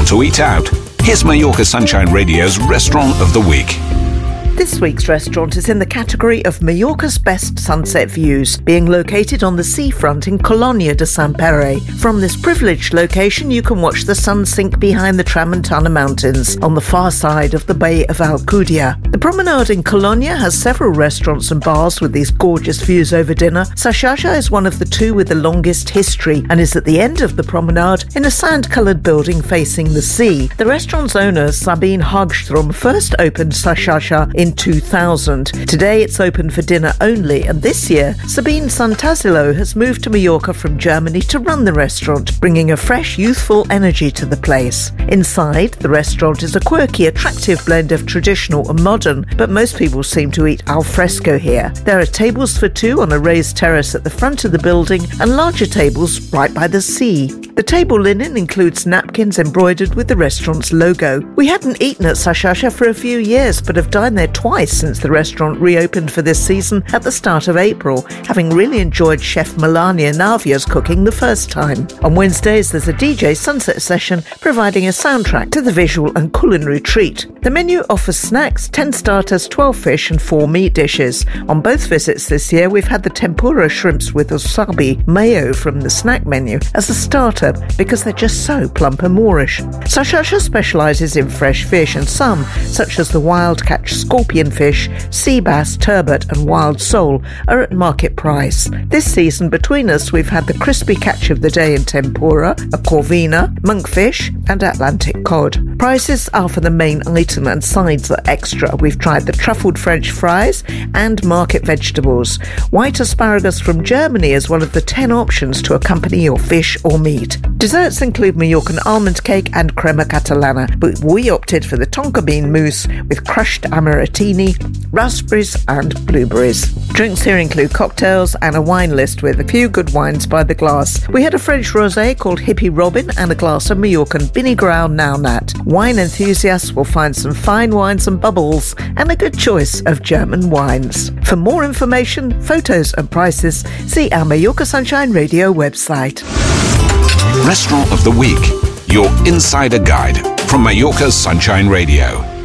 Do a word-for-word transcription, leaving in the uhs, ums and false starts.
Want to eat out? Here's Mallorca Sunshine Radio's Restaurant of the Week. This week's restaurant is in the category of Mallorca's best sunset views, being located on the seafront in Colonia de Sant Pere. From this privileged location, you can watch the sun sink behind the Tramontana Mountains on the far side of the Bay of Alcudia. The promenade in Colonia has several restaurants and bars with these gorgeous views over dinner. Sashaja is one of the two with the longest history and is at the end of the promenade in a sand-coloured building facing the sea. The restaurant's owner, Sabine Hagström, first opened Sashaja in two thousand. Today it's open for dinner only, and this year Sabine Santazilo has moved to Mallorca from Germany to run the restaurant, bringing a fresh, youthful energy to the place. Inside, the restaurant is a quirky, attractive blend of traditional and modern, but most people seem to eat al fresco here. There are tables for two on a raised terrace at the front of the building and larger tables right by the sea. The table linen includes napkins embroidered with the restaurant's logo. We hadn't eaten at Sashaja for a few years, but have dined there twice since the restaurant reopened for this season at the start of April, having really enjoyed Chef Melania Navia's cooking the first time. On Wednesdays, there's a D J sunset session providing a soundtrack to the visual and culinary treat. The menu offers snacks, ten starters, twelve fish and four meat dishes. On both visits this year, we've had the tempura shrimps with wasabi mayo from the snack menu as a starter because they're just so plump and Moorish. Sashaja specialises in fresh fish, and some, such as the wild catch scorpion fish, sea bass, turbot and wild sole, are at market price. This season between us we've had the crispy catch of the day in tempura, a corvina, monkfish and Atlantic cod. Prices are for the main item and sides are extra. We've tried the truffled French fries and market vegetables. White asparagus from Germany is one of the ten options to accompany your fish or meat. Desserts include Mallorcan almond cake and crema catalana, but we opted for the tonka bean mousse with crushed amarettini, raspberries and blueberries. Drinks here include cocktails and a wine list with a few good wines by the glass. We had a French rosé called Hippie Robin and a glass of Mallorcan Binnegrau Now Nat. Wine enthusiasts will find some fine wines and bubbles and a good choice of German wines. For more information, photos and prices, see our Mallorca Sunshine Radio website. Restaurant of the Week, your insider guide from Mallorca's Sunshine Radio.